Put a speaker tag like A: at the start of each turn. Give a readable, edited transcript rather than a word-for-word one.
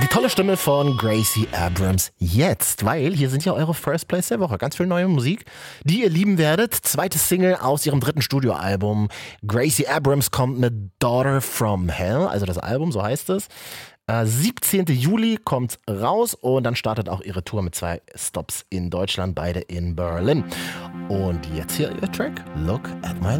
A: Tolle Stimme von Gracie Abrams jetzt, weil hier sind ja eure First Plays der Woche. Ganz viel neue Musik, die ihr lieben werdet. Zweite Single aus ihrem 3. Studioalbum. Gracie Abrams kommt mit Daughter from Hell, also das Album, so heißt es. 17. Juli kommt raus und dann startet auch ihre Tour mit 2 Stops in Deutschland, beide in Berlin. Und jetzt hier ihr Track, Look at My Life.